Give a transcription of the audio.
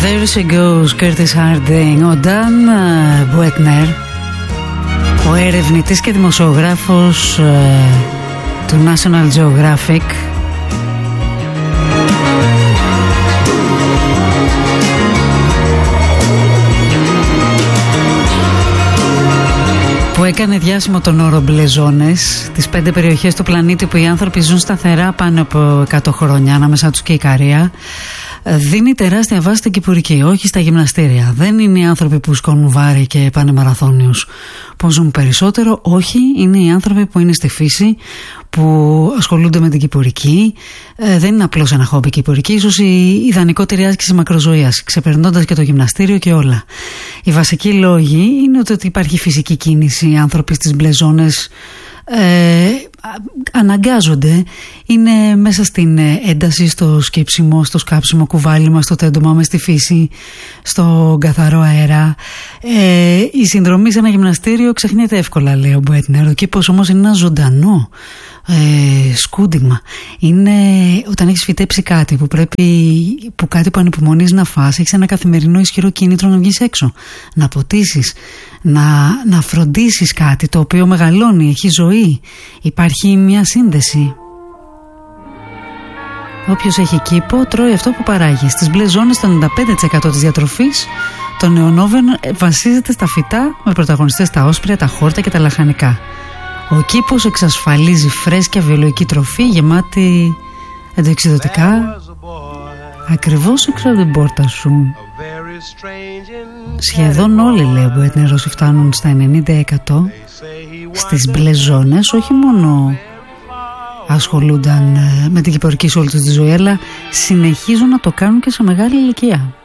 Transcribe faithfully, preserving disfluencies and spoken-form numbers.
There she goes, Curtis Harding. Ο Dan Buettner, ο ερευνητής και δημοσιογράφος ε, του National Geographic, που έκανε διάσημο τον όρο μπλε ζώνες, τις πέντε περιοχές του πλανήτη που οι άνθρωποι ζουν σταθερά πάνω από εκατό χρόνια, ανάμεσα τους και η Ικαρία, δίνει τεράστια βάση στην κυπουρική, όχι στα γυμναστήρια. Δεν είναι οι άνθρωποι που σκόνουν βάρη και πάνε μαραθώνιους που ζουν περισσότερο, όχι, είναι οι άνθρωποι που είναι στη φύση, που ασχολούνται με την κυπουρική. Ε, δεν είναι απλώς ένα χόμπι κυπουρική, ίσως η ιδανικότερη άσκηση μακροζωίας, ξεπερνώντας και το γυμναστήριο και όλα. Οι βασικοί λόγοι είναι ότι υπάρχει φυσική κίνηση, οι άνθρωποι στις μπλε ζώνες ε, αναγκάζονται, είναι μέσα στην ένταση, στο σκύψιμο, στο σκάψιμο, κουβάλιμα, στο τέντομα μες στη φύση, στο καθαρό αέρα. Ε, η συνδρομή σε ένα γυμναστήριο ξεχνιέται εύκολα, λέει ο Μπουέτνερ. Ο κήπος όμως είναι ένα ζωντανό ε, σκούντιγμα. Είναι όταν έχεις φυτέψει κάτι που πρέπει, που κάτι που ανυπομονείς να φας, έχεις ένα καθημερινό ισχυρό κίνητρο να βγεις έξω, να ποτίσεις, να, να φροντίσεις κάτι το οποίο μεγαλώνει, έχει ζωή, υπάρχει μια σύνδεση. Όποιος έχει κήπο τρώει αυτό που παράγει. Στις μπλε ζώνες το ενενήντα πέντε τοις εκατό της διατροφής των νεονόβεν βασίζεται στα φυτά, με πρωταγωνιστές τα όσπρια, τα χόρτα και τα λαχανικά. Ο κήπος εξασφαλίζει φρέσκια βιολογική τροφή γεμάτη αντιοξυδοτικά ακριβώς έξω από την πόρτα σου. Σχεδόν όλοι, λέει ο Μπουέτνερ, όσοι φτάνουν στα ενενήντα τοις εκατό στις μπλε ζώνες, όχι μόνο ασχολούνταν με την κυπουρική σε όλη τους τη ζωή, αλλά συνεχίζουν να το κάνουν και σε μεγάλη ηλικία.